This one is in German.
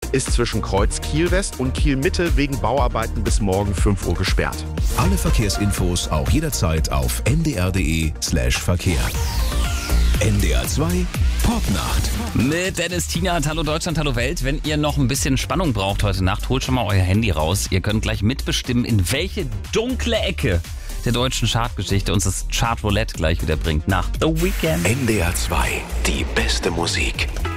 ist zwischen Kreuz Kiel West und Kiel Mitte wegen Bauarbeiten bis morgen 5 Uhr gesperrt. Alle Verkehrsinfos auch jederzeit auf ndr.de/Verkehr. NDR 2 Popnacht. Mit Dennis, Tina, Hallo Deutschland, Hallo Welt. Wenn ihr noch ein bisschen Spannung braucht heute Nacht, holt schon mal euer Handy raus. Ihr könnt gleich mitbestimmen, in welche dunkle Ecke der deutschen Chartgeschichte uns das Chart Roulette gleich wieder bringt nach The Weekend. NDR 2, die beste Musik.